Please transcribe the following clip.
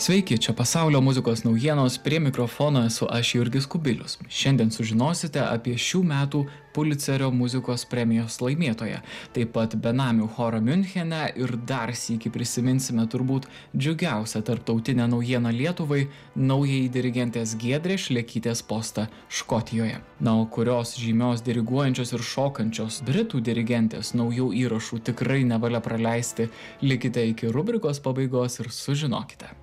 Sveiki, čia pasaulio muzikos naujienos, prie mikrofono esu aš Jurgis Kubilius. Šiandien sužinosite apie šių metų Pulitzerio muzikos premijos laimėtoją, taip pat benamių chorą Miunchene ir dar sykį prisiminsime turbūt džiugiausią tarptautinę naujieną Lietuvai – naujai dirigentės Giedrės Šlekytės postą Škotijoje. Na, o kurios žymios diriguojančios ir šokančios britų dirigentės naujų įrašų tikrai nevalia praleisti, likite iki rubrikos pabaigos ir sužinokite.